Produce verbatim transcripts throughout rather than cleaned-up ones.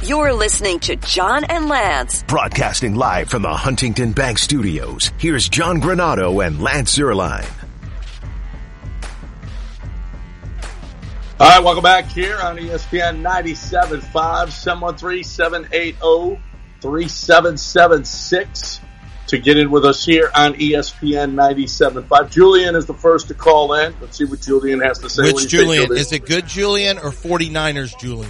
You're listening to John and Lance. Broadcasting live from the Huntington Bank Studios, here's John Granado and Lance Zierlein. All right, welcome back here on E S P N ninety-seven point five, seven one three, seven eight zero, three seven seven six to get in with us here on E S P N ninety-seven point five. Julian is the first to call in. Let's see what Julian has to say. Which what do you Julian? think, Julian? Is it good Julian or forty-niners Julian?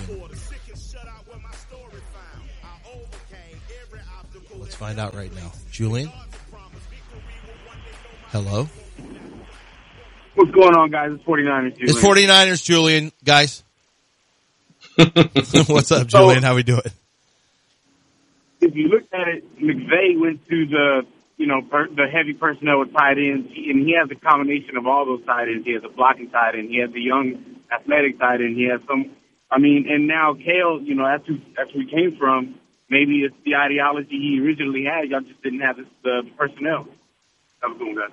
Let's find out right now. Julian? Hello? What's going on, guys? It's forty-niners Julian. It's forty-niners Julian, guys. What's up, Julian? So, How we doing? If you look at it, McVay went to the, you know, per, the heavy personnel with tight ends, and he has a combination of all those tight ends. He has a blocking tight end. He has a young, athletic tight end. He has some, I mean, and now Kale, you know, that's who, that's where he came from. Maybe it's the ideology he originally had. Y'all just didn't have the, the personnel. That was going, guys.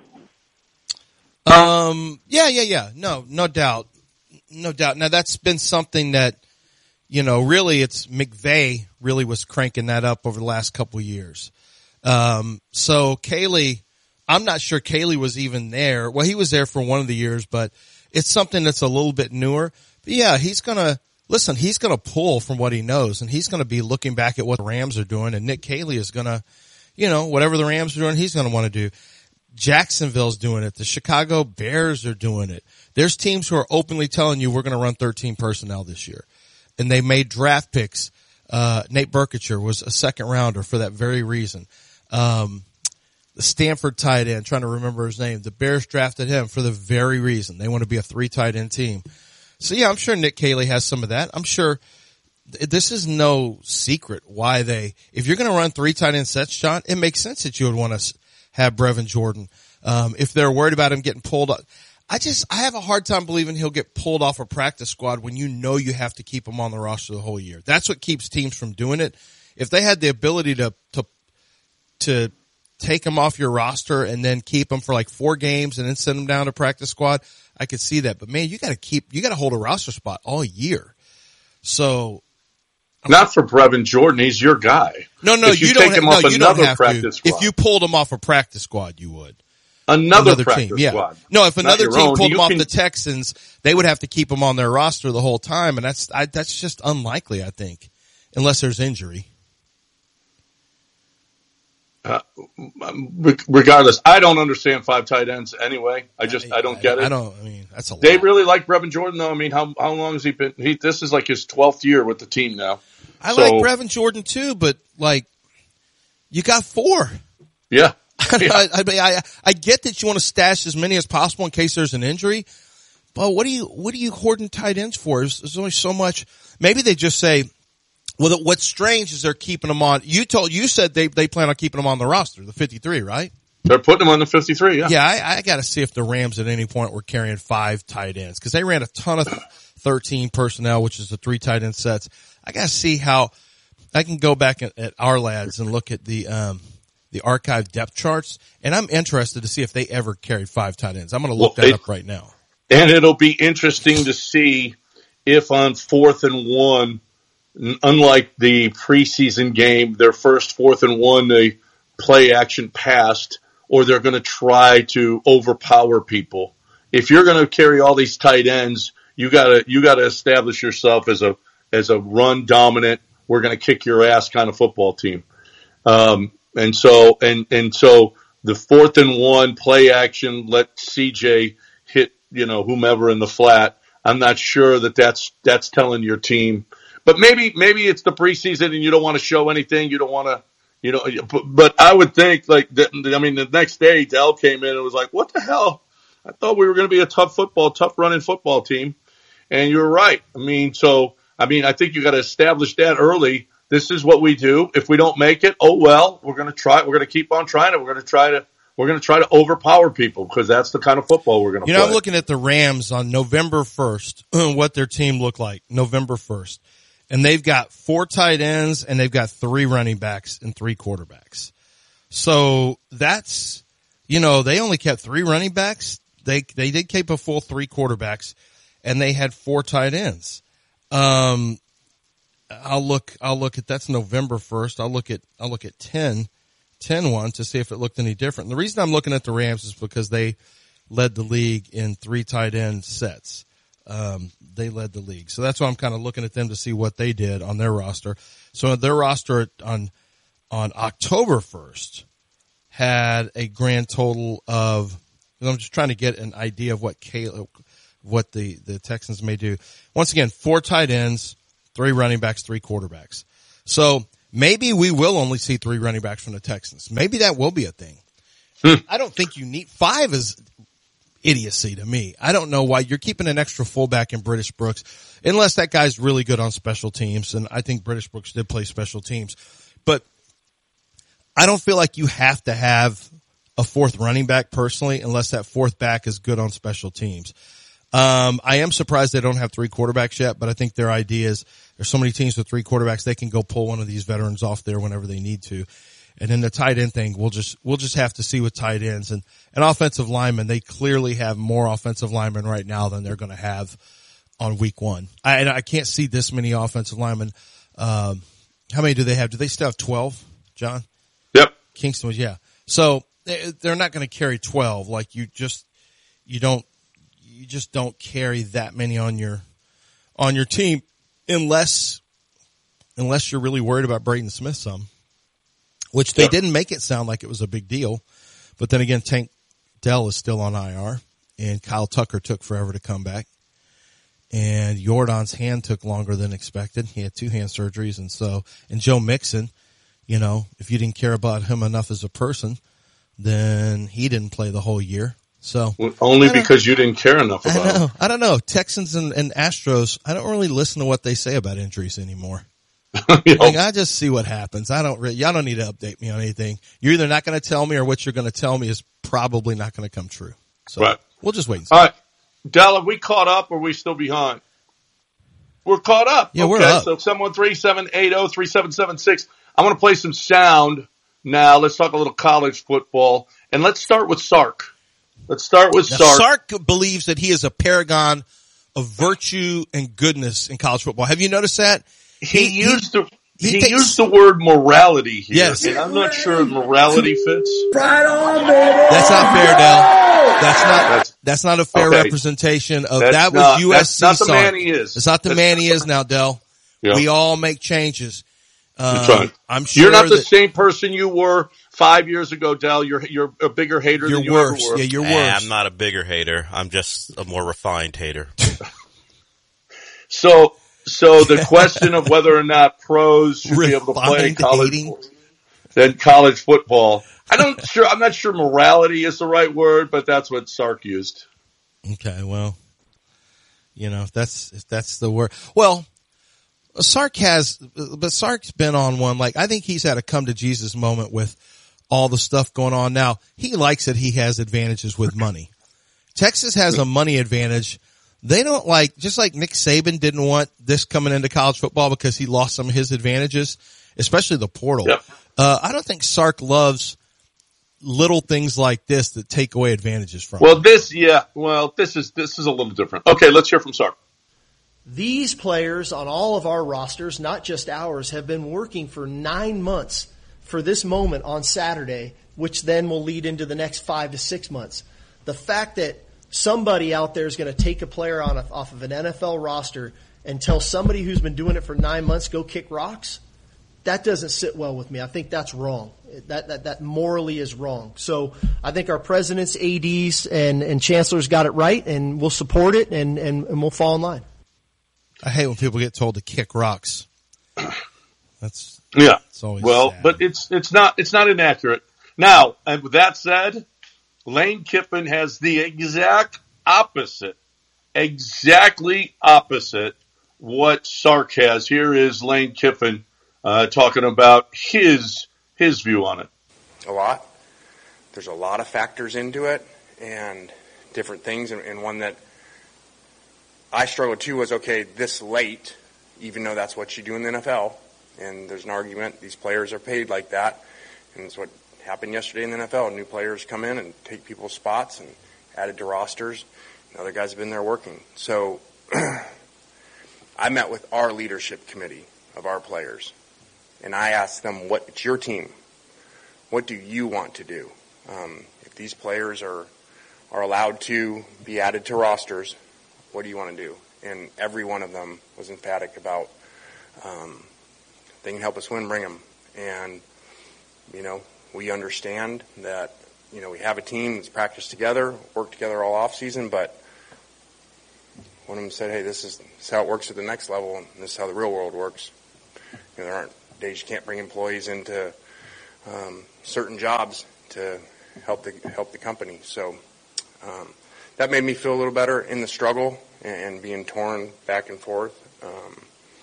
Um, yeah, yeah, yeah. No, no doubt. No doubt. Now, that's been something that, you know, really it's McVay really was cranking that up over the last couple of years. Um, so Caley, I'm not sure Caley was even there. Well, he was there for one of the years, but it's something that's a little bit newer. But yeah, he's going to, listen, he's going to pull from what he knows, and he's going to be looking back at what the Rams are doing, and Nick Caley is going to, you know, whatever the Rams are doing, he's going to want to do. Jacksonville's doing it. The Chicago Bears are doing it. There's teams who are openly telling you we're going to run thirteen personnel this year. And they made draft picks. Uh, Nate Burkitcher was a second rounder for that very reason. Um, the Stanford tight end, trying to remember his name. The Bears drafted him for the very reason. They want to be a three tight end team. So yeah, I'm sure Nick Caley has some of that. I'm sure th- this is no secret why they, if you're going to run three tight end sets, John, it makes sense that you would want to have Brevin Jordan. Um, if they're worried about him getting pulled up. I just, I have a hard time believing he'll get pulled off a practice squad when you know you have to keep him on the roster the whole year. That's what keeps teams from doing it. If they had the ability to, to, to take him off your roster and then keep him for like four games and then send him down to practice squad, I could see that. But man, you gotta keep, you gotta hold a roster spot all year. So. Not for Brevin Jordan. He's your guy. No, no, if you, you take don't him have, off no, you another don't have practice to. squad. If you pulled him off a practice squad, you would. Another, another practice team, yeah. squad. No, if another team own. pulled You him off can, the Texans, they would have to keep him on their roster the whole time, and that's I, that's just unlikely, I think, unless there's injury. Uh, regardless, I don't understand five tight ends anyway. I just I, I don't get it. I don't. I mean, that's a lot. They really like Brevin Jordan, though. I mean, how how long has he been? He this is like his twelfth year with the team now. I so, like Brevin Jordan too, but like, you got four. Yeah. Yeah. I, I, I, I get that you want to stash as many as possible in case there's an injury, but what do you, what are you hoarding tight ends for? There's, there's only so much. Maybe they just say, well, what's strange is they're keeping them on. You told, you said they, they plan on keeping them on the roster, the fifty-three, right? They're putting them on the fifty-three, yeah. Yeah, I, I got to see if the Rams at any point were carrying five tight ends because they ran a ton of thirteen personnel, which is the three tight end sets. I got to see how I can go back at, at our lads and look at the, um, the archive depth charts, and I'm interested to see if they ever carried five tight ends. I'm going to look well, that it, up right now. And it'll be interesting to see if on fourth and one, unlike the preseason game, their first fourth and one, they play action passed, or they're going to try to overpower people. If you're going to carry all these tight ends, you got to you got to establish yourself as a as a run dominant, we're going to kick your ass kind of football team. Um, And so, and, and so the fourth and one play action, let C J hit, you know, whomever in the flat. I'm not sure that that's, that's telling your team, but maybe, maybe it's the preseason and you don't want to show anything. You don't want to, you know, but, but I would think like, that, I mean, the next day Dell came in and was like, what the hell? I thought we were going to be a tough football, tough running football team. And you're right. I mean, so, I mean, I think you got to establish that early. This is what we do. If we don't make it, oh well, we're going to try. We're going to keep on trying it. We're going to try to. We're going to try to overpower people because that's the kind of football we're going to play. You know, I'm looking at the Rams on November first, what their team looked like November first, and they've got four tight ends and they've got three running backs and three quarterbacks. So that's, you know, they only kept three running backs. They they did keep a full three quarterbacks, and they had four tight ends. Um. I'll look, I'll look at, that's November first. I'll look at, I'll look at ten, ten one to see if it looked any different. And the reason I'm looking at the Rams is because they led the league in three tight end sets. Um, they led the league. So that's why I'm kind of looking at them to see what they did on their roster. So their roster on, on October first had a grand total of, I'm just trying to get an idea of what Caleb, what the, the Texans may do. Once again, four tight ends, three running backs, three quarterbacks. So maybe we will only see three running backs from the Texans. Maybe that will be a thing. Hmm. I don't think you need five is idiocy to me. I don't know why you're keeping an extra fullback in British Brooks unless that guy's really good on special teams. And I think British Brooks did play special teams, but I don't feel like you have to have a fourth running back personally unless that fourth back is good on special teams. Um, I am surprised they don't have three quarterbacks yet, but I think their idea is there's so many teams with three quarterbacks, they can go pull one of these veterans off there whenever they need to. And then the tight end thing, we'll just, we'll just have to see with tight ends and, and offensive linemen. They clearly have more offensive linemen right now than they're going to have on week one. I, and I can't see this many offensive linemen. Um, how many do they have? Do they still have twelve, John? Yep. Kingston was, yeah. So they're not going to carry twelve. Like you just, you don't, you just don't carry that many on your, on your team unless, unless you're really worried about Braden Smith some, which they yep. didn't make it sound like it was a big deal. But then again, Tank Dell is still on I R and Kyle Tucker took forever to come back and Jordan's hand took longer than expected. He had two hand surgeries. And so, and Joe Mixon, you know, if you didn't care about him enough as a person, then he didn't play the whole year. So well, only because you didn't care enough about I know, him. I don't know. Texans and, and Astros, I don't really listen to what they say about injuries anymore. you know, Like, I just see what happens. I don't really, y'all don't need to update me on anything. You're either not going to tell me or what you're going to tell me is probably not going to come true. So right. we'll just wait and see. All right. Dell, are we caught up or are we still behind? We're caught up. Yeah, okay, we're up. So seven one three, seven eight zero, three seven seven six. I'm going to play some sound now. Let's talk a little college football. And let's start with Sark. Let's start with Now, Sark. Sark believes that he is a paragon of virtue and goodness in college football. Have you noticed that? He, he used the he, he takes, used the word morality here. Yes. And I'm not sure if morality fits. Right on, baby. That's not fair, Dell. That's not That's, that's not a fair okay. representation of That's that was not, U S C That's not the Sark. man he is. It's not the that's, man he is now, Dell. Yeah. We all make changes. That's Um, right. I'm sure You're not the that same person you were five years ago, Dell. You're you're a bigger hater you're than you worse. ever were. Yeah, you're Nah, worse. I'm not a bigger hater. I'm just a more refined hater. So, so the question of whether or not pros should be able to play Refined college hating. than college football. I don't sure. I'm not sure morality is the right word, but that's what Sark used. Okay, well, you know, if that's if that's the word. Well, Sark has, but Sark's been on one. Like, I think he's had a come to Jesus moment with all the stuff going on now. He likes that he has advantages with money. Texas has a money advantage. They don't like, just like Nick Saban didn't want this coming into college football because he lost some of his advantages, especially the portal. Yep. Uh, I don't think Sark loves little things like this that take away advantages from Well, him. this, yeah, well, this is this is a little different. Okay, let's hear from Sark. These players on all of our rosters, not just ours, have been working for nine months for this moment on Saturday, which then will lead into the next five to six months. The fact that somebody out there is going to take a player on a, off of an N F L roster and tell somebody who's been doing it for nine months, go kick rocks, that doesn't sit well with me. I think that's wrong. That, that, that morally is wrong. So I think our presidents, A Ds, and, and chancellors got it right, and we'll support it, and, and, and we'll fall in line. I hate when people get told to kick rocks. That's, Yeah. that's always Well, sad. but it's it's not it's not inaccurate. Now, and with that said, Lane Kiffin has the exact opposite, exactly opposite what Sark has. Here is Lane Kiffin uh, talking about his his view on it. A lot. There's a lot of factors into it and different things, and, and one that I struggled too was, okay, this late, even though that's what you do in the N F L, and there's an argument, these players are paid like that, and it's what happened yesterday in the N F L. New players come in and take people's spots and added to rosters, and other guys have been there working. So I met with our leadership committee of our players. And I ask them, what, it's your team. What do you want to do? Um, if these players are, are allowed to be added to rosters, what do you want to do? And every one of them was emphatic about, um, they can help us win, bring them. And, you know, we understand that, you know, we have a team that's practiced together, worked together all off season, but one of them said, hey, this is, this is how it works at the next level, and this is how the real world works. You know, there aren't days you can't bring employees into um, certain jobs to help the help the company. So um, that made me feel a little better in the struggle and, and being torn back and forth. Um,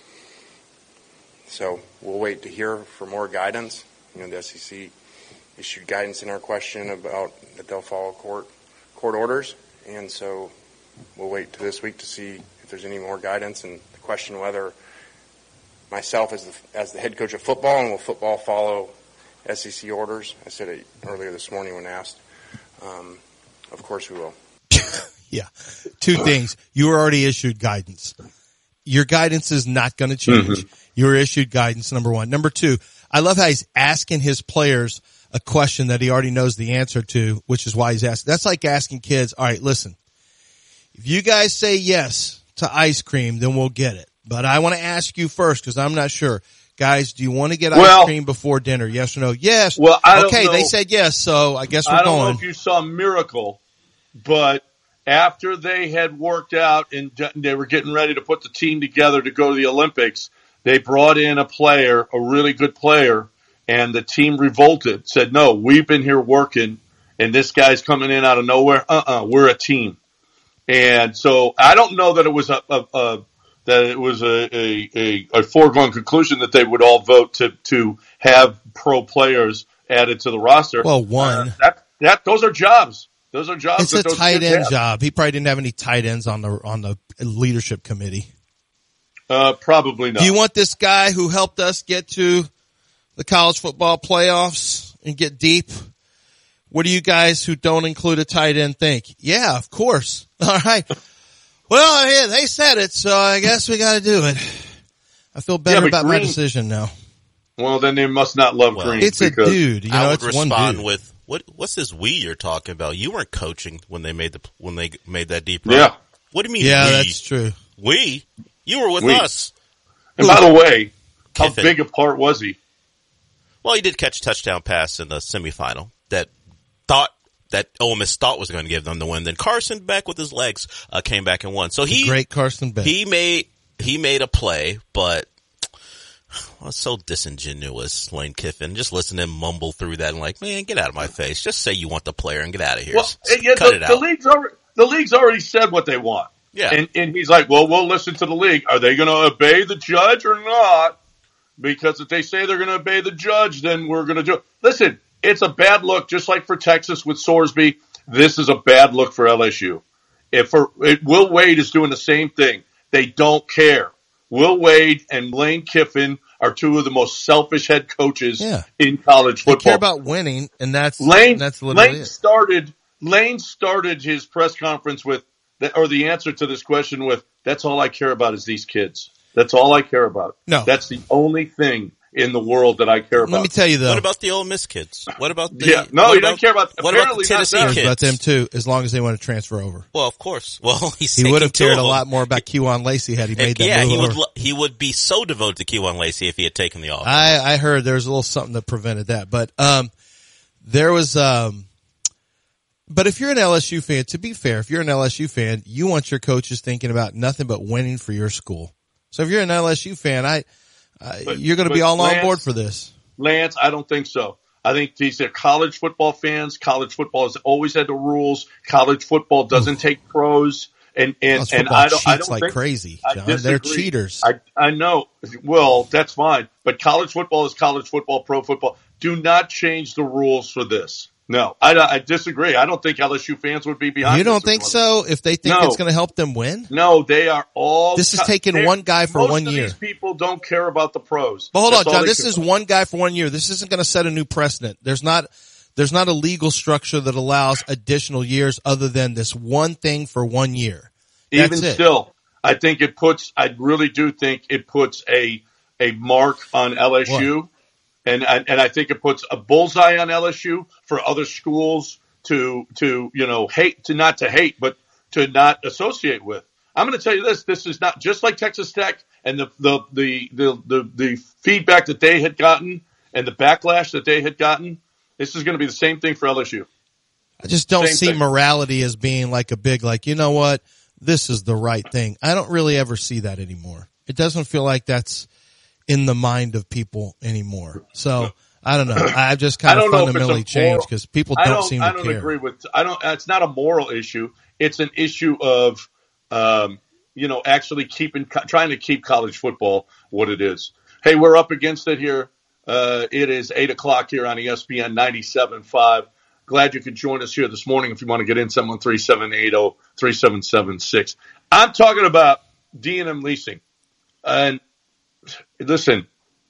so we'll wait to hear for more guidance. You know, the S E C issued guidance in our question about that they'll follow court court orders, and so we'll wait to this week to see if there's any more guidance and the question whether myself as the as the head coach of football and will football follow S E C orders. I said it earlier this morning when asked. Um, of course we will. Yeah. Two things. You were already issued guidance. Your guidance is not going to change. Mm-hmm. You were issued guidance, number one. Number two, I love how he's asking his players a question that he already knows the answer to, which is why he's asking. That's like asking kids, all right, listen, if you guys say yes to ice cream, then we'll get it. But I want to ask you first because I'm not sure. Guys, do you want to get well, ice cream before dinner? Yes or no? Yes. Well, I don't okay, know. They said yes, so I guess we're I don't going. know if you saw Miracle, but after they had worked out and they were getting ready to put the team together to go to the Olympics, they brought in a player, a really good player, and the team revolted, said, no, we've been here working, and this guy's coming in out of nowhere. Uh-uh, we're a team. And so I don't know that it was a, a, a that it was a, a, a, a foregone conclusion that they would all vote to, to have pro players added to the roster. Well, one. Uh, that, that, those are jobs. Those are jobs. It's that a tight end have. job. He probably didn't have any tight ends on the, on the leadership committee. Uh, probably not. Do you want this guy who helped us get to the college football playoffs and get deep? What do you guys who don't include a tight end think? Yeah, of course. All right. Well, yeah, they said it, so I guess we got to do it. I feel better yeah, about Green, my decision now. Well, then they must not love well, Green. It's a dude. You know, I would it's respond one dude. with, "What? What's this we you're talking about? You weren't coaching when they made the when they made that deep run. Yeah. What do you mean? Yeah, we? that's true. We? You were with we. us. And by the way, how Kiffin. big a part was he? Well, he did catch a touchdown pass in the semifinal that thought that Ole Miss thought was going to give them the win. Then Carson Beck with his legs uh, came back and won. So he Great Carson Beck. he made he made a play, but well, it's so disingenuous, Lane Kiffin. Just listen to him mumble through that and like, man, get out of my face. Just say you want the player and get out of here. Well, Just yeah, cut the, it out. the league's already the league's already said what they want. Yeah. And and he's like, well, we'll listen to the league. Are they going to obey the judge or not? Because if they say they're going to obey the judge, then we're going to do it. Listen, it's a bad look, just like for Texas with Sorsby. This is a bad look for L S U. If for, it, Will Wade is doing the same thing. They don't care. Will Wade and Lane Kiffin are two of the most selfish head coaches Yeah. in college They football. care about winning, and that's Lane, that's literally Lane it. started Lane started his press conference with, or the answer to this question with, that's all I care about is these kids. That's all I care about. No. That's the only thing in the world that I care about. Let me tell you though. What about the Ole Miss kids? What about the Yeah, no, what he about, doesn't care about- what about the apparently not Tennessee them. Cares kids? about them too, as long as they want to transfer over. Well, of course. Well, he's He taking would have two cared of a them. lot more about Kewan Lacey had he made that yeah, move. he would. over. lo- He would be so devoted to Kewan Lacey if he had taken the offer. I, I heard there was a little something that prevented that, but um, there was. Um, but if you're an L S U fan, to be fair, if you're an L S U fan, you want your coaches thinking about nothing but winning for your school. So if you're an L S U fan, I, I But- you're going to be but all on Lance- board for this. Lance, I don't think so. I think these are college football fans. College football has always had the rules. College football doesn't take pros. And, and, College and football I don't, I cheats don't like think, crazy, I John. They're disagree. cheaters. I, I know. Well, that's fine. But college football is college football, pro football. Do not change the rules for this. No, I, I disagree. I don't think L S U fans would be behind You don't this. think so? If they think No. it's going to help them win? No, they are all. This is co- taking they're- one guy for most one of year. These people don't care about the pros. But hold That's on, all John. they This care is about. one guy for one year. This isn't going to set a new precedent. There's not, there's not a legal structure that allows additional years other than this one thing for one year. That's Even it. still, I think it puts. I really do think it puts a a mark on L S U. What? And, and I think it puts a bullseye on L S U for other schools to, to, you know, hate, to not to hate, but to not associate with. I'm going to tell you this, this is not just like Texas Tech and the, the, the, the, the, the feedback that they had gotten and the backlash that they had gotten. This is going to be the same thing for L S U. I just don't same see thing. morality as being like a big, like, you know what? This is the right thing. I don't really ever see that anymore. It doesn't feel like that's in the mind of people anymore. So I don't know. I've just kind of fundamentally changed because people don't, don't seem to care. I don't care. agree with. I don't. It's not a moral issue. It's an issue of, um, you know, actually keeping, trying to keep college football what it is. Hey, we're up against it here. Uh, it is eight o'clock here on E S P N ninety-seven point five. Glad you could join us here this morning. If you want to get in, seven one three, seven eight zero, three seven seven six. I'm talking about D and M leasing. And listen,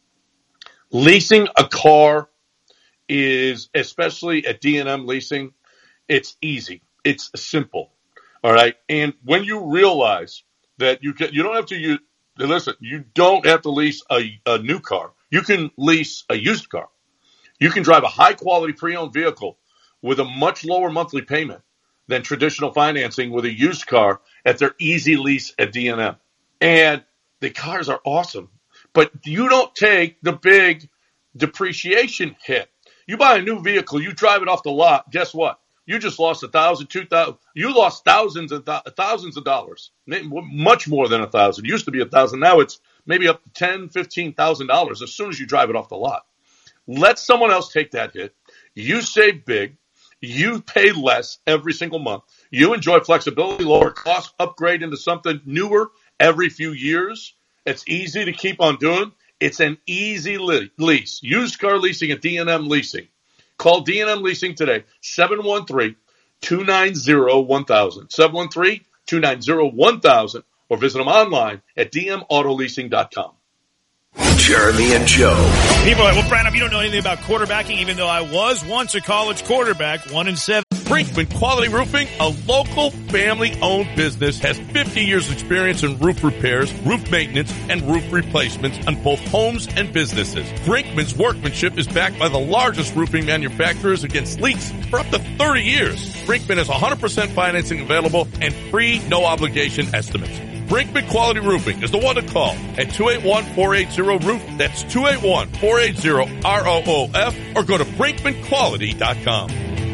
leasing a car is, especially at D and M leasing, it's easy. It's simple. All right. And when you realize that you can, you don't have to use, listen, you don't have to lease a, a new car. You can lease a used car. You can drive a high quality pre-owned vehicle with a much lower monthly payment than traditional financing with a used car at their easy lease at D and M. And the cars are awesome, but you don't take the big depreciation hit. You buy a new vehicle, you drive it off the lot. Guess what? You just lost a thousand, two thousand. You lost thousands and th- thousands of dollars, much more than a thousand. It used to be a thousand. Now it's maybe up to ten, fifteen thousand dollars as soon as you drive it off the lot. Let someone else take that hit. You save big. You pay less every single month. You enjoy flexibility, lower cost, upgrade into something newer every few years. It's easy to keep on doing. It's an easy le- lease. Used car leasing at D and M Leasing. Call D and M Leasing today, seven one three, two nine zero, one thousand, seven one three, two nine zero, one thousand, or visit them online at d m auto leasing dot com. Jeremy and Joe. People are like, well, Brandon, you don't know anything about quarterbacking, even though I was once a college quarterback, one in seven. Brinkman Quality Roofing, a local family-owned business, has fifty years experience in roof repairs, roof maintenance, and roof replacements on both homes and businesses. Brinkman's workmanship is backed by the largest roofing manufacturers against leaks for up to thirty years. Brinkman has one hundred percent financing available and free, no-obligation estimates. Brinkman Quality Roofing is the one to call at two eight one, four eight zero, roof. That's two eight one, four eight zero, R O O F, or go to brinkman quality dot com.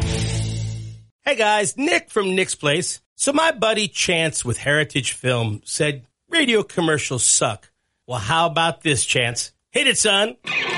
Hey guys, Nick from Nick's Place. So my buddy Chance with Heritage Film said radio commercials suck. Well, how about this, Chance? Hit it, son.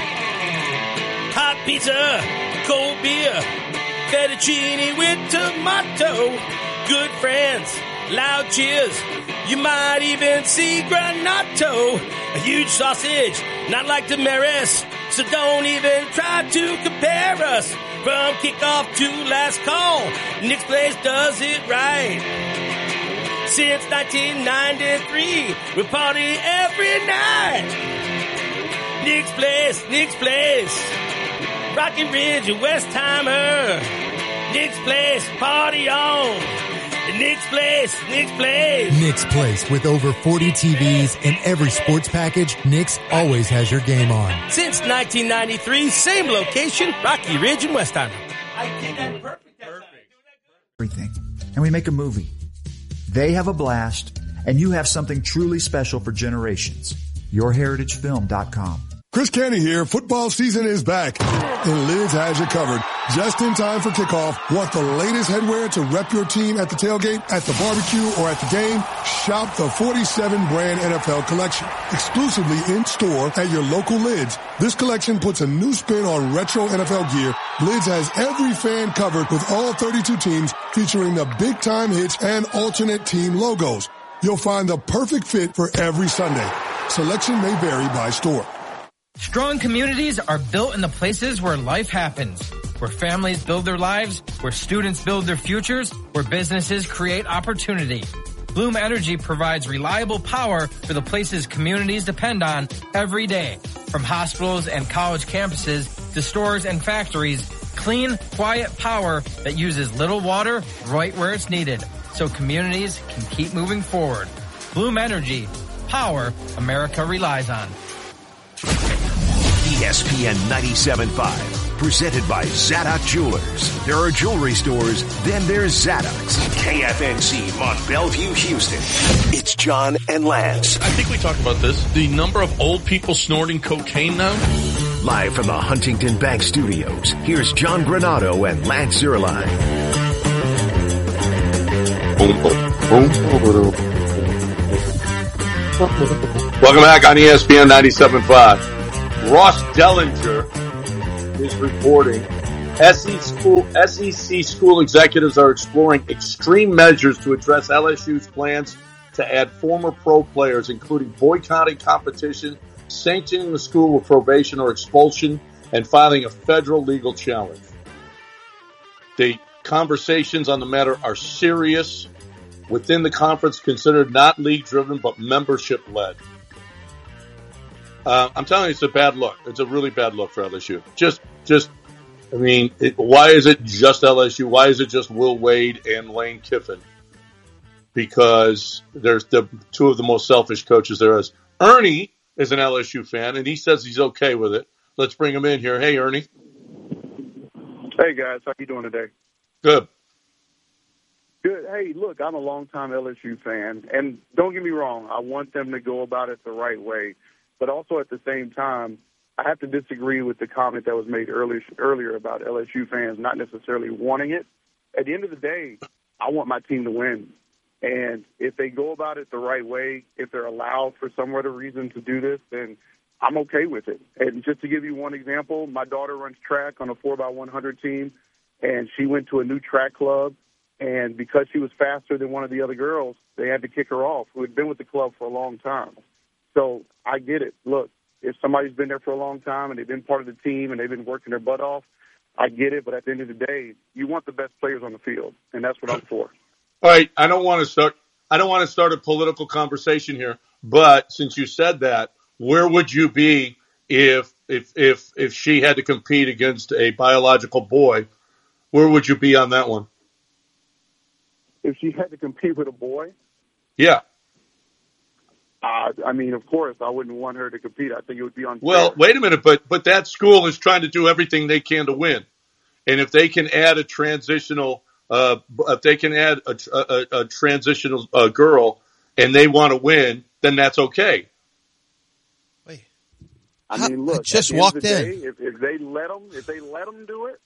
Hot pizza, cold beer, fettuccine with tomato, good friends, loud cheers. You might even see Granato, a huge sausage, not like Damaris. So don't even try to compare us. From kickoff to last call, Nick's Place does it right. Since nineteen ninety-three, we party every night. Nick's Place, Nick's Place, Rocky Ridge and Westheimer. Nick's Place, party on. Nick's Place, Nick's Place. Nick's Place, with over forty T Vs and every sports package, Nick's always has your game on. Since nineteen ninety-three, same location, Rocky Ridge and Westheimer. I did that perfect. Perfect. Everything. And we make a movie. They have a blast, and you have something truly special for generations. your heritage film dot com. Chris Canty here. Football season is back, and Lids has you covered. Just in time for kickoff. Want the latest headwear to rep your team at the tailgate, at the barbecue, or at the game? Shop the forty-seven brand N F L collection. Exclusively in store at your local Lids. This collection puts a new spin on retro N F L gear. Lids has every fan covered with all thirty-two teams, featuring the big time hits and alternate team logos. You'll find the perfect fit for every Sunday. Selection may vary by store. Strong communities are built in the places where life happens, where families build their lives, where students build their futures, where businesses create opportunity. Bloom Energy provides reliable power for the places communities depend on every day. From hospitals and college campuses to stores and factories, clean, quiet power that uses little water right where it's needed, so communities can keep moving forward. Bloom Energy, power America relies on. E S P N ninety-seven point five, presented by Zadok Jewelers. There are jewelry stores, then there's Zadok's. K F N C, Mont Bellevue, Houston. It's John and Lance. I think we talked about this. The number of old people snorting cocaine now. Live from the Huntington Bank Studios, here's John Granado and Lance Zierlein. Welcome back on E S P N ninety-seven point five. Ross Dellinger is reporting S E C school, S E C school executives are exploring extreme measures to address L S U's plans to add former pro players, including boycotting competition, sanctioning the school with probation or expulsion, and filing a federal legal challenge. The conversations on the matter are serious. Within the conference, considered not league-driven but membership-led. Uh, I'm telling you, it's a bad look. It's a really bad look for L S U. Just, just, I mean, it, why is it just L S U? Why is it just Will Wade and Lane Kiffin? Because there's the two of the most selfish coaches there is. Ernie is an L S U fan, and he says he's okay with it. Let's bring him in here. Hey, Ernie. Hey, guys. How you doing today? Good. Good. Hey, look, I'm a longtime L S U fan, and don't get me wrong, I want them to go about it the right way. But also at the same time, I have to disagree with the comment that was made earlier, earlier about L S U fans not necessarily wanting it. At the end of the day, I want my team to win. And if they go about it the right way, if they're allowed for some other reason to do this, then I'm okay with it. And just to give you one example, my daughter runs track on a four by one hundred team, and she went to a new track club. And because she was faster than one of the other girls, they had to kick her off, who had been with the club for a long time. So I get it. Look, if somebody's been there for a long time and they've been part of the team and they've been working their butt off, I get it. But at the end of the day, you want the best players on the field, and that's what I'm for. All right, I don't want to start. I don't want to start a political conversation here, but since you said that, where would you be if if if if she had to compete against a biological boy? Where would you be on that one? If she had to compete with a boy? Yeah. Uh, I mean, of course, I wouldn't want her to compete. I think it would be unfair. Well, wait a minute, but but that school is trying to do everything they can to win, and if they can add a transitional, uh, if they can add a, a, a transitional uh, girl, and they want to win, then that's okay. Wait, I mean, look, I just at the walked end of the in. Day, if, if they let them, if they let them do it,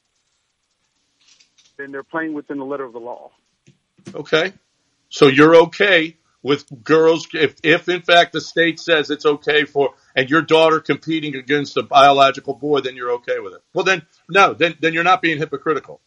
then they're playing within the letter of the law. Okay, so you're okay with girls if, if in fact the state says it's okay for, and your daughter competing against a biological boy, then you're okay with it. Well, then no, then then you're not being hypocritical.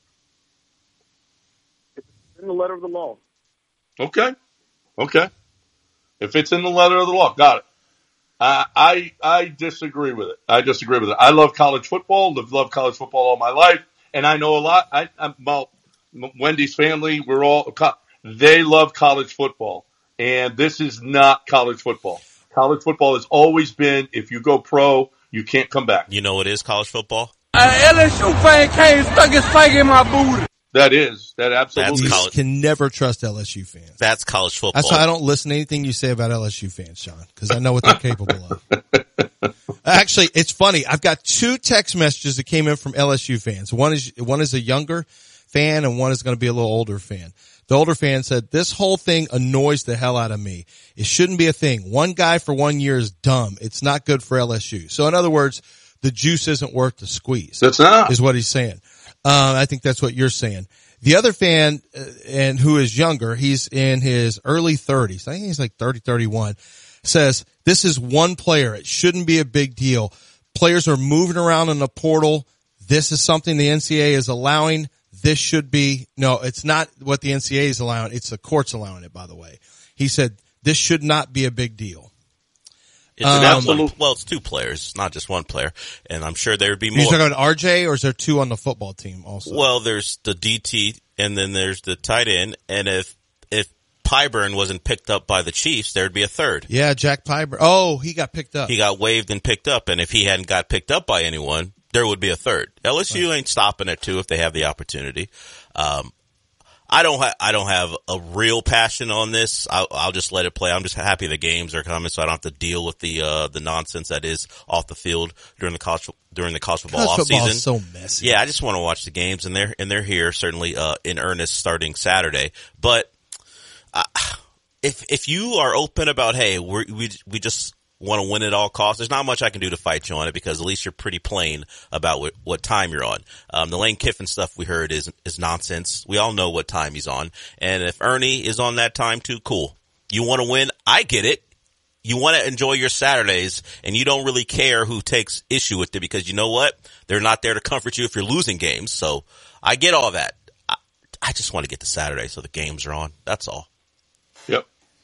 It's in the letter of the law. Okay, okay. If it's in the letter of the law, got it. Uh, I I disagree with it. I disagree with it. I love college football. I've loved college football all my life, and I know a lot. I, I'm well. Wendy's family, we're all, they love college football. And this is not college football. College football has always been, if you go pro, you can't come back. You know what is college football? An L S U fan came stuck his finger in my booty. That is. That absolutely You is. can never trust L S U fans. That's college football. That's why I don't listen to anything you say about L S U fans, Sean, because I know what they're capable of. Actually, it's funny. I've got two text messages that came in from L S U fans. One is, one is a younger fan and one is going to be a little older fan. The older fan said, this whole thing annoys the hell out of me. It shouldn't be a thing. One guy for one year is dumb. It's not good for L S U. So in other words, the juice isn't worth the squeeze. That's not. Is what he's saying. Um, I think that's what you're saying. The other fan, uh, and who is younger, he's in his early thirties. I think he's like thirty, thirty-one, says, this is one player. It shouldn't be a big deal. Players are moving around in the portal. This is something the N C double A is allowing. This should be, no, it's not what the N C double A is allowing. It's the courts allowing it, by the way. He said, this should not be a big deal. It's um, absolute, well, it's two players, it's not just one player. And I'm sure there would be more. You're talking about R J, or is there two on the football team also? Well, there's the D T and then there's the tight end. And if, if Pyburn wasn't picked up by the Chiefs, there'd be a third. Yeah, Jack Pyburn. Oh, he got picked up. He got waived and picked up. And if he hadn't got picked up by anyone, there would be a third. L S U ain't stopping at two if they have the opportunity. Um, I don't ha- I don't have a real passion on this. I'll, I'll just let it play. I'm just happy the games are coming, so I don't have to deal with the uh, the nonsense that is off the field during the college during the college football College off football season. is so messy. Yeah, I just want to watch the games, and they're and they're here certainly uh, in earnest starting Saturday. But uh, if if you are open about, hey, we're, we we just want to win at all costs, there's not much I can do to fight you on it, because at least you're pretty plain about what, what time you're on. Um, the Lane Kiffin stuff we heard is is nonsense. We all know what time he's on, and if Ernie is on that time too, cool. You want to win? I get it. You want to enjoy your Saturdays, and you don't really care who takes issue with it, because you know what? They're not there to comfort you if you're losing games. So I get all that. I, I just want to get to Saturday so the games are on. That's all. Yep.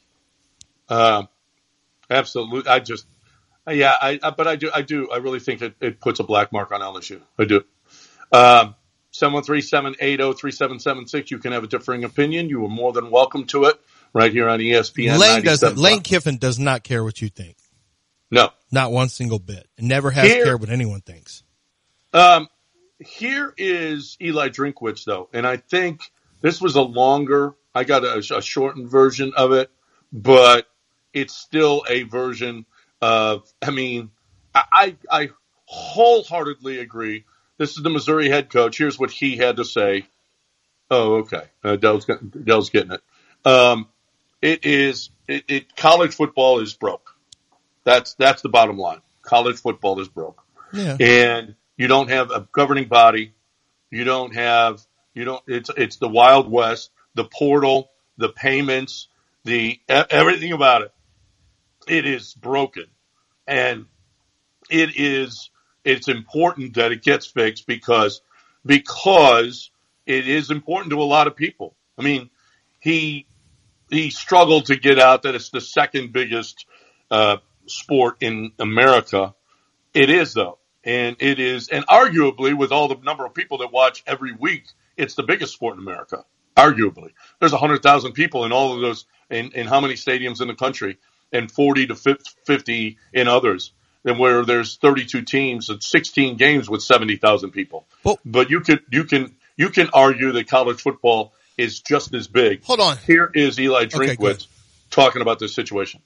Um, absolutely. I just, yeah, I, I, but I do, I do, I really think it, it puts a black mark on L S U. I do. Um, seven one three, seven eight zero, three seven seven six. You can have a differing opinion. You are more than welcome to it right here on E S P N. Lane doesn't, Lane Kiffin does not care what you think. No. Not one single bit. Never has Here, cared what anyone thinks. Um, here is Eli Drinkwitz, though, and I think this was a longer, I got a, a shortened version of it, but it's still a version of, I mean, I, I wholeheartedly agree. This is the Missouri head coach. Here's what he had to say. Oh, okay. Uh, Dell's, Dell's getting it. Um, it is, it, it, college football is broke. That's, that's the bottom line. College football is broke. Yeah. And you don't have a governing body. You don't have, you don't, it's, it's the Wild West, the portal, the payments, the, everything about it. It is broken. And it is, it's important that it gets fixed because, because it is important to a lot of people. I mean, he, he struggled to get out that it's the second biggest, uh, sport in America. It is though. And it is, and arguably with all the number of people that watch every week, it's the biggest sport in America. Arguably. There's a hundred thousand people in all of those, in, in how many stadiums in the country, and forty to fifty in others. And where there's thirty-two teams and sixteen games with seventy thousand people. Well, but you could, you can, you can argue that college football is just as big. Hold on. Here is Eli Drinkwitz okay, talking about this situation.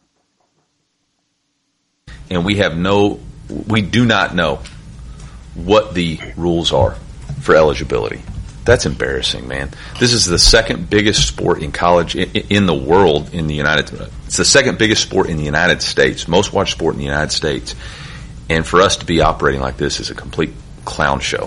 And we have no, we do not know what the rules are for eligibility. That's embarrassing, man. This is the second biggest sport in college in, in the world in the United States. It's the second biggest sport in the United States, most watched sport in the United States. And for us to be operating like this is a complete clown show.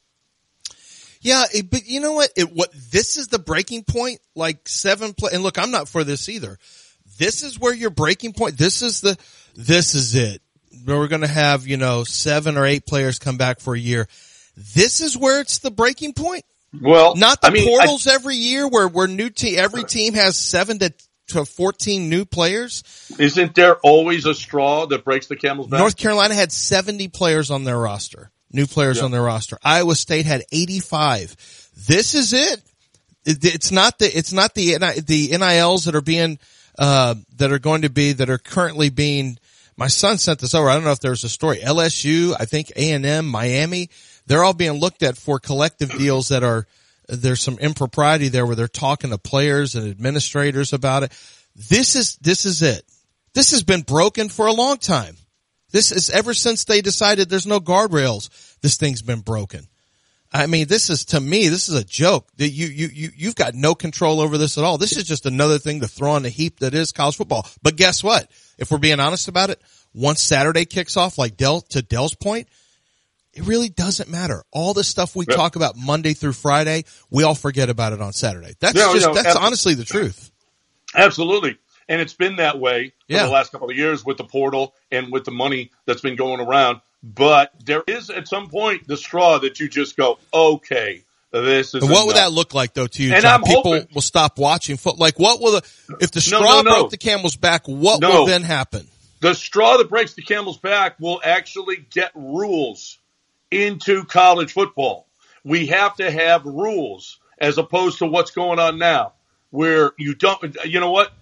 Yeah, it, but you know what? It, what this is the breaking point. Like seven play, and look, I'm not for this either. This is where your breaking point. This is the. This is it. We're going to have you know seven or eight players come back for a year. This is where it's the breaking point. Well, not the I mean, portals I, every year where where new team every team has seven to to fourteen new players. Isn't there always a straw that breaks the camel's back? North Carolina had seventy players on their roster. New players yeah. on their roster. Iowa State had eighty-five. This is it. it it's not the, it's not the, the N I Ls that are being, uh, that are going to be, that are currently being, my son sent this over. I don't know if there's a story. L S U, I think A and M, Miami, they're all being looked at for collective deals that are, there's some impropriety there where they're talking to players and administrators about it. This is, this is it. This has been broken for a long time. This is ever since they decided there's no guardrails. This thing's been broken. I mean, this is, to me, this is a joke. You, you, you, you've got no control over this at all. This is just another thing to throw on the heap that is college football. But guess what? If we're being honest about it, once Saturday kicks off, like Dell, to Dell's point, it really doesn't matter. All the stuff we yep. talk about Monday through Friday, we all forget about it on Saturday. That's no, just, no, that's absolutely. honestly the truth. Absolutely. And it's been that way for yeah. the last couple of years with the portal and with the money that's been going around. But there is at some point the straw that you just go, okay, this is. And what enough. would that look like though to you, and John? I'm People hoping, will stop watching foot. Like what will the, if the straw no, no, no. broke the camel's back, what no. will then happen? The straw that breaks the camel's back will actually get rules into college football. We have to have rules as opposed to what's going on now where you don't, you know what?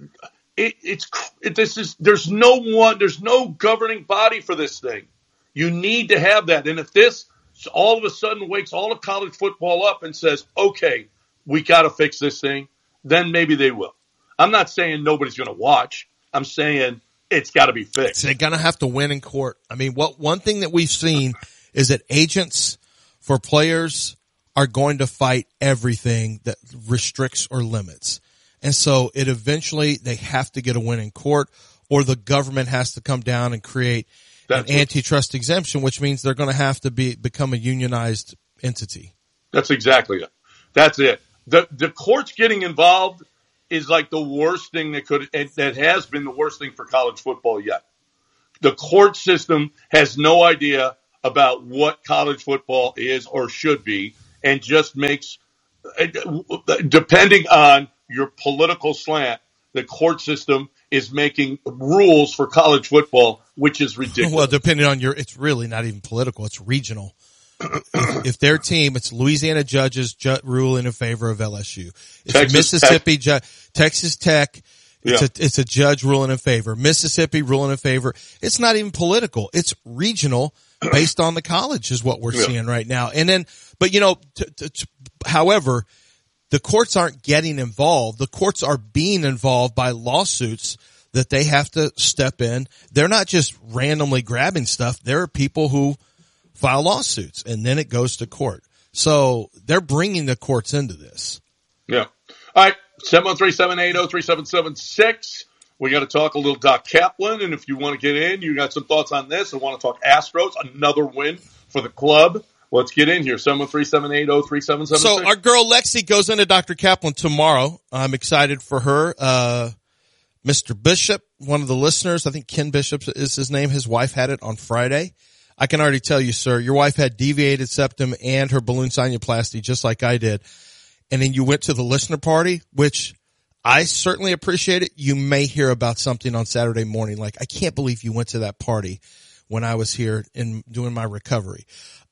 It, it's, it, this is, there's no one, there's no governing body for this thing. You need to have that. And if this all of a sudden wakes all of college football up and says, okay, we got to fix this thing, then maybe they will. I'm not saying nobody's going to watch. I'm saying it's got to be fixed. They're going to have to win in court. I mean, what one thing that we've seen is that agents for players are going to fight everything that restricts or limits. And so it eventually, they have to get a win in court, or the government has to come down and create That's an antitrust exemption, which means they're going to have to be become a unionized entity. That's exactly it. That's it. The the courts getting involved is like the worst thing that could, that has been the worst thing for college football yet. The court system has no idea about what college football is or should be, and just makes, depending on your political slant, the court system is making rules for college football, which is ridiculous. Well, depending on your, it's really not even political, it's regional. if, if their team, it's Louisiana judges ju- ruling in favor of L S U. It's Texas Mississippi, ju- Texas Tech. It's yeah. a, it's a judge ruling in favor. Mississippi ruling in favor. It's not even political. It's regional based on the college is what we're yeah. seeing right now. And then, but you know, t- t- t- however, the courts aren't getting involved. The courts are being involved by lawsuits that they have to step in. They're not just randomly grabbing stuff. There are people who file lawsuits, and then it goes to court. So they're bringing the courts into this. Yeah. All right. seven one three, seven eight zero, three seven seven six. We got to talk a little Doc Kaplan, and if you want to get in, you got some thoughts on this and want to talk Astros, another win for the club. Let's get in here. seven one three, seven eight zero, three seven seven six. So our girl Lexi goes into Doctor Kaplan tomorrow. I'm excited for her. Uh, Mister Bishop, one of the listeners, I think Ken Bishop is his name. His wife had it on Friday. I can already tell you, sir, your wife had deviated septum and her balloon sinuplasty just like I did. And then you went to the listener party, which I certainly appreciate it. You may hear about something on Saturday morning. Like, I can't believe you went to that party when I was here in doing my recovery.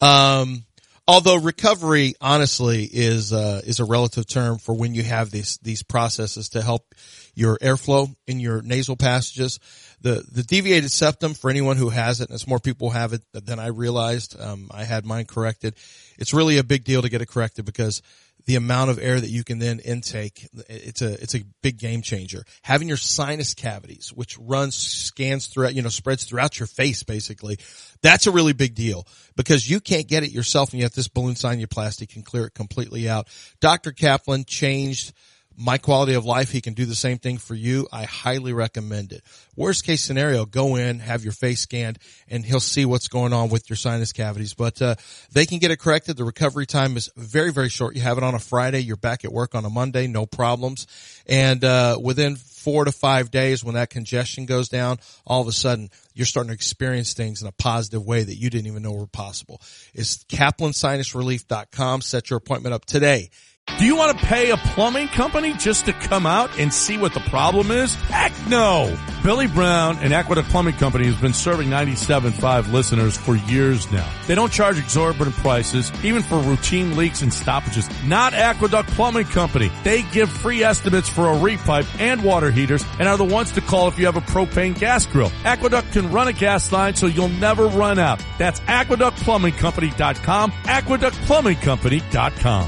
Um, although recovery honestly is, uh, is a relative term for when you have these, these processes to help your airflow in your nasal passages. The, the deviated septum, for anyone who has it, and it's more people have it than I realized. Um, I had mine corrected. It's really a big deal to get it corrected because the amount of air that you can then intake, it's a, it's a big game changer. Having your sinus cavities, which runs, scans throughout, you know, spreads throughout your face basically, that's a really big deal because you can't get it yourself, and yet this balloon sinuplasty can clear it completely out. Doctor Kaplan changed my quality of life. He can do the same thing for you. I highly recommend it. Worst case scenario, go in, have your face scanned, and he'll see what's going on with your sinus cavities. But uh they can get it corrected. The recovery time is very, very short. You have it on a Friday. You're back at work on a Monday. No problems. And uh within four to five days, when that congestion goes down, all of a sudden you're starting to experience things in a positive way that you didn't even know were possible. It's Kaplan Sinus Relief dot com. Set your appointment up today. Do you want to pay a plumbing company just to come out and see what the problem is? Heck no! Billy Brown and Aqueduct Plumbing Company has been serving ninety-seven point five listeners for years now. They don't charge exorbitant prices, even for routine leaks and stoppages. Not Aqueduct Plumbing Company. They give free estimates for a repipe and water heaters and are the ones to call if you have a propane gas grill. Aqueduct can run a gas line so you'll never run out. That's aqueduct plumbing company dot com, aqueduct plumbing company dot com.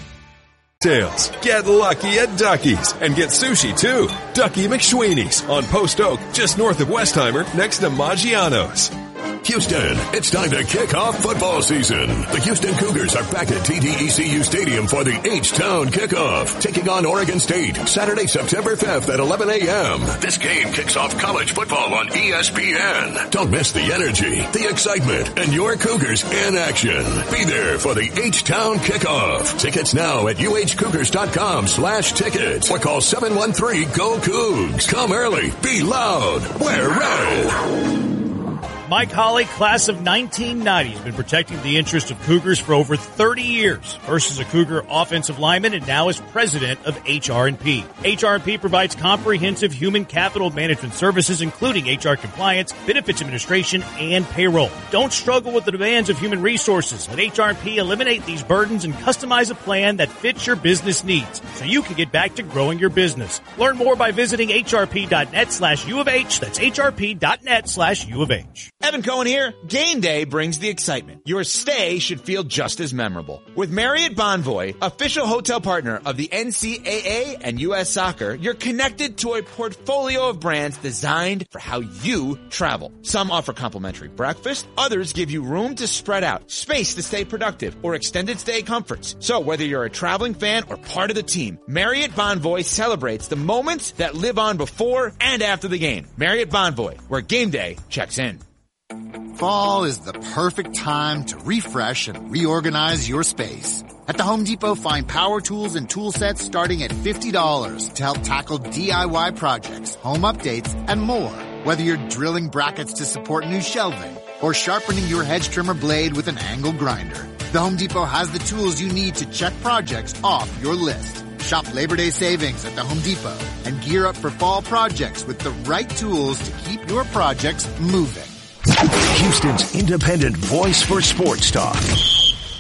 Tails. Get lucky at Ducky's and get sushi too. Ducky McSweeney's on Post Oak, just north of Westheimer, next to Maggiano's. Houston, it's time to kick off football season. The Houston Cougars are back at T D E C U Stadium for the H-Town kickoff, taking on Oregon State Saturday, September fifth at eleven a.m. This game kicks off college football on E S P N. Don't miss the energy, the excitement, and your Cougars in action. Be there for the H-Town kickoff. Tickets now at U H Cougars dot com slash tickets or call seven one three, G O, Cougs. Come early, be loud, wear red. Mike Holly, class of nineteen ninety, has been protecting the interest of Cougars for over thirty years. First as a Cougar offensive lineman and now as president of H R and P. H R and P provides comprehensive human capital management services, including H R compliance, benefits administration, and payroll. Don't struggle with the demands of human resources. Let H R and P eliminate these burdens and customize a plan that fits your business needs so you can get back to growing your business. Learn more by visiting H R P dot net slash U of H. That's H R P dot net slash U of H. Evan Cohen here. Game day brings the excitement. Your stay should feel just as memorable. With Marriott Bonvoy, official hotel partner of the N C A A and U S Soccer, you're connected to a portfolio of brands designed for how you travel. Some offer complimentary breakfast, others give you room to spread out, space to stay productive, or extended stay comforts. So whether you're a traveling fan or part of the team, Marriott Bonvoy celebrates the moments that live on before and after the game. Marriott Bonvoy, where game day checks in. Fall is the perfect time to refresh and reorganize your space. At the Home Depot, find power tools and tool sets starting at fifty dollars to help tackle D I Y projects, home updates, and more. Whether you're drilling brackets to support new shelving or sharpening your hedge trimmer blade with an angle grinder, the Home Depot has the tools you need to check projects off your list. Shop Labor Day savings at the Home Depot and gear up for fall projects with the right tools to keep your projects moving. Houston's independent voice for sports talk.